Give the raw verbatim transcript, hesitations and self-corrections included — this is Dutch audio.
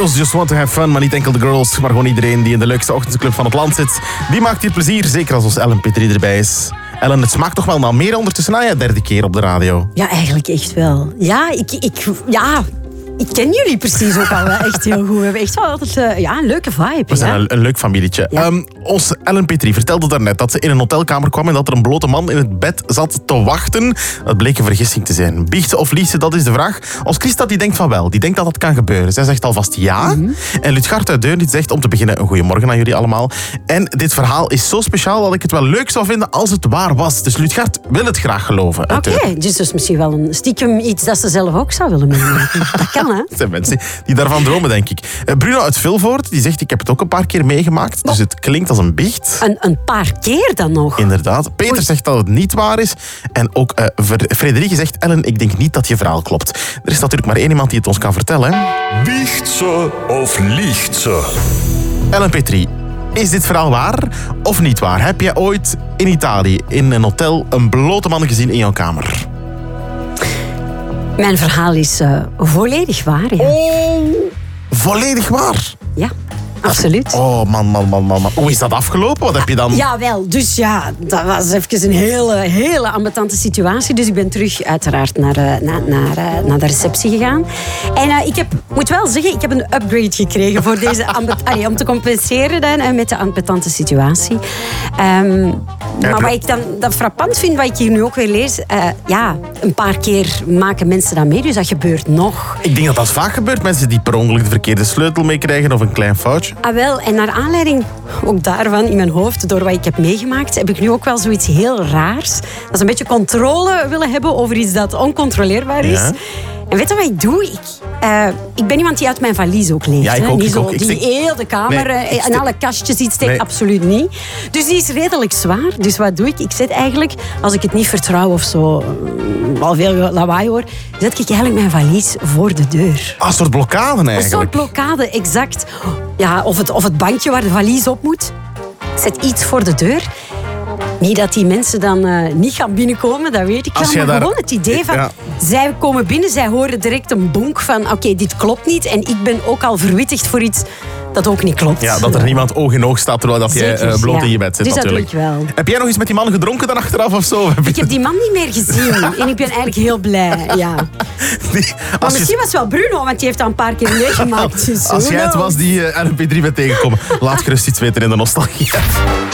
Girls just want to have fun, maar niet enkel de girls, maar gewoon iedereen die in de leukste ochtendclub van het land zit. Die maakt hier plezier, zeker als ons Ellen Petrie erbij is. Ellen, het smaakt toch wel naar meer ondertussen na je derde keer op de radio. Ja, eigenlijk echt wel. Ja, ik... ik ja... Ik ken jullie precies ook al wel echt heel goed. We hebben echt wel altijd uh, ja, een leuke vibe. We zijn ja. een, een leuk familietje. Ja. Um, ons Ellen Petrie vertelde daarnet dat ze in een hotelkamer kwam en dat er een blote man in het bed zat te wachten. Dat bleek een vergissing te zijn. Biecht ze of liegt ze, dat is de vraag. Ons Christa die denkt van wel, die denkt dat dat kan gebeuren. Zij zegt alvast ja. Mm-hmm. En Lutgard uit Deurne zegt om te beginnen een goeiemorgen aan jullie allemaal. En dit verhaal is zo speciaal dat ik het wel leuk zou vinden als het waar was. Dus Lutgard wil het graag geloven. Oké, okay, dus dat is misschien wel een stiekem iets dat ze zelf ook zou willen meemaken. Dat kan, hè? Dat zijn mensen die daarvan dromen, denk ik. Bruno uit Vilvoorde, die zegt, ik heb het ook een paar keer meegemaakt. Dus het klinkt als een biecht. Een, een paar keer dan nog? Inderdaad. Peter Oei. zegt dat het niet waar is. En ook uh, Frederike zegt, Ellen, ik denk niet dat je verhaal klopt. Er is natuurlijk maar één iemand die het ons kan vertellen. Biecht ze of liegt ze? Ellen Petrie, is dit verhaal waar of niet waar? Heb jij ooit in Italië in een hotel een blote man gezien in jouw kamer? Mijn verhaal is uh, volledig waar, ja. Oh, volledig waar? Ja, absoluut. Oh, man, man, man, man. Hoe is dat afgelopen? Wat heb je dan... Ja, wel. Dus ja, dat was even een hele, hele ambetante situatie. Dus ik ben terug uiteraard naar, uh, naar, naar, uh, naar de receptie gegaan. En uh, ik heb, moet wel zeggen, ik heb een upgrade gekregen voor deze ambet- Allee, om te compenseren dan, uh, met de ambetante situatie. Um, maar wat ik dan dat frappant vind, wat ik hier nu ook weer lees, uh, ja, een paar keer maken mensen dat mee, dus dat gebeurt nog. Ik denk dat dat vaak gebeurt. Mensen die per ongeluk de verkeerde sleutel meekrijgen of een klein foutje. Ah wel, en naar aanleiding ook daarvan in mijn hoofd, door wat ik heb meegemaakt, heb ik nu ook wel zoiets heel raars. Dat is een beetje controle willen hebben over iets dat oncontroleerbaar is. Ja. En weet je wat ik doe? Ik, uh, ik ben iemand die uit mijn valies ook leeft. Ja, ik ook, niet ik zo, ook. Ik die stek... heel de kamer nee, en stek... alle kastjes iets steekt, nee. Absoluut niet. Dus die is redelijk zwaar. Dus wat doe ik? Ik zet eigenlijk, als ik het niet vertrouw of zo, al veel lawaai hoor, zet ik eigenlijk mijn valies voor de deur. Ah, een soort blokkade eigenlijk. Een soort blokkade, exact. Ja, of, het, of het bankje waar de valies op moet. Ik zet iets voor de deur. Niet dat die mensen dan uh, niet gaan binnenkomen, dat weet ik wel. Maar daar... gewoon het idee van, ja. Zij komen binnen, zij horen direct een bonk van, oké, okay, dit klopt niet. En ik ben ook al verwittigd voor iets dat ook niet klopt. Ja, dat er niemand oog in oog staat terwijl dat jij uh, bloot ja. in je bed zit. Dus natuurlijk. Dat doe ik wel. Heb jij nog eens met die man gedronken dan achteraf of zo? Ik heb die man niet meer gezien. En ik ben eigenlijk heel blij, ja. Die, maar misschien je... was het wel Bruno, want die heeft dat een paar keer meegemaakt. Dus als jij het was die uh, R P drie bent tegengekomen, laat gerust iets weten in de nostalgie.